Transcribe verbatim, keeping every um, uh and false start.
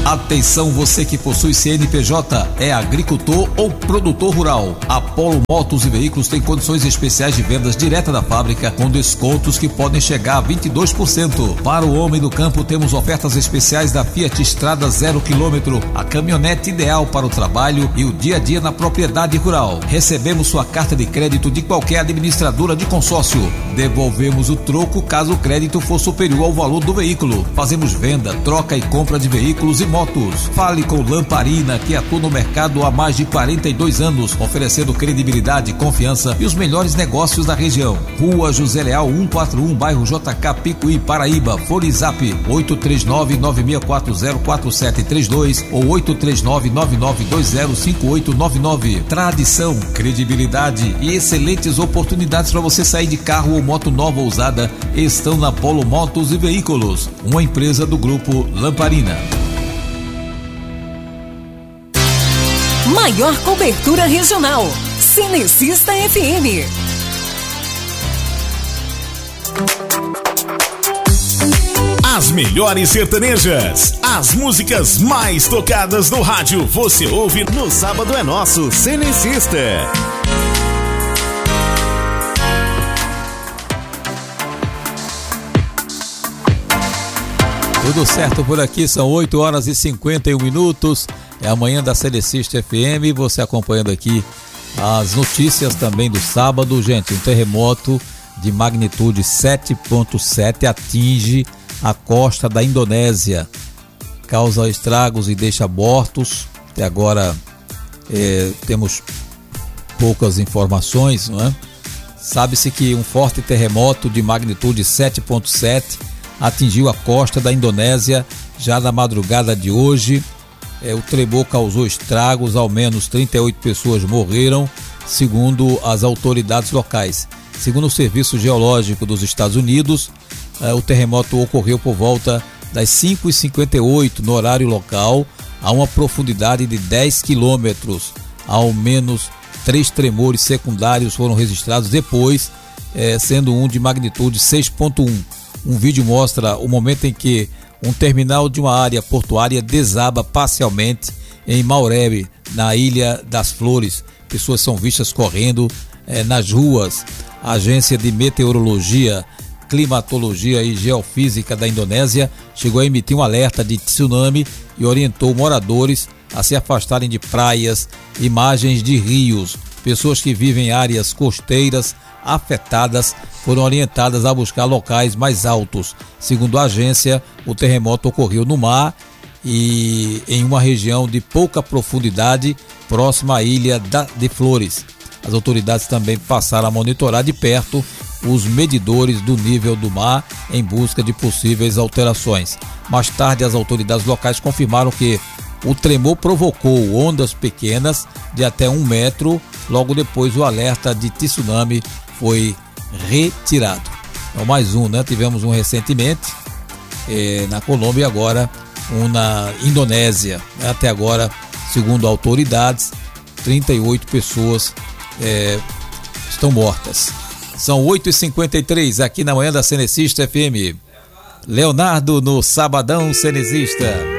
Atenção, você que possui C N P J, é agricultor ou produtor rural. A Polo Motos e Veículos tem condições especiais de vendas direta da fábrica, com descontos que podem chegar a vinte e dois por cento. Para o homem do campo, temos ofertas especiais da Fiat Strada zero quilômetro, a caminhonete ideal para o trabalho e o dia a dia na propriedade rural. Recebemos sua carta de crédito de qualquer administradora de consórcio. Devolvemos o troco caso o crédito for superior ao valor do veículo. Fazemos venda, troca e compra de veículos e motos. Fale com Lamparina, que atua no mercado há mais de quarenta e dois anos, oferecendo credibilidade, confiança e os melhores negócios da região. Rua José Leal cento e quarenta e um, bairro J K, Picuí, Paraíba. Fone Zap oito três nove, nove seis quatro zero, quatro sete três dois ou oito três nove, nove nove dois zero, cinco oito nove nove. Tradição, credibilidade e excelentes oportunidades para você sair de carro ou moto nova ou usada estão na Polo Motos e Veículos, uma empresa do grupo Lamparina. Maior cobertura regional, Cenecista F M. As melhores sertanejas, as músicas mais tocadas no rádio, você ouve no Sábado é Nosso, Cenecista. Tudo certo por aqui, são oito horas e cinquenta e um minutos. É a manhã da Cenecista F M, você acompanhando aqui as notícias também do sábado. Gente, um terremoto de magnitude sete ponto sete atinge a costa da Indonésia, causa estragos e deixa mortos. Até agora é, temos poucas informações, não é? Sabe-se que um forte terremoto de magnitude sete ponto sete atingiu a costa da Indonésia já na madrugada de hoje. É, o tremor causou estragos, ao menos trinta e oito pessoas morreram, segundo as autoridades locais. Segundo o Serviço Geológico dos Estados Unidos, é, o terremoto ocorreu por volta das cinco e cinquenta e oito no horário local, a uma profundidade de dez quilômetros. Ao menos três tremores secundários foram registrados depois, é, sendo um de magnitude seis ponto um. Um vídeo mostra o momento em que um terminal de uma área portuária desaba parcialmente em Maurebe, na Ilha das Flores. Pessoas são vistas correndo eh, nas ruas. A Agência de Meteorologia, Climatologia e Geofísica da Indonésia chegou a emitir um alerta de tsunami e orientou moradores a se afastarem de praias, imagens de rios. Pessoas que vivem em áreas costeiras afetadas foram orientadas a buscar locais mais altos. Segundo a agência, o terremoto ocorreu no mar e em uma região de pouca profundidade, próxima à ilha de Flores. As autoridades também passaram a monitorar de perto os medidores do nível do mar em busca de possíveis alterações. Mais tarde, as autoridades locais confirmaram que o tremor provocou ondas pequenas de até um metro. Logo depois, o alerta de tsunami foi retirado. Então, mais um, né? Tivemos um recentemente eh, na Colômbia e agora um na Indonésia. Até agora, segundo autoridades, trinta e oito pessoas eh, estão mortas. São oito e cinquenta e três aqui na manhã da Cenecista F M. Leonardo no Sabadão Cenecista.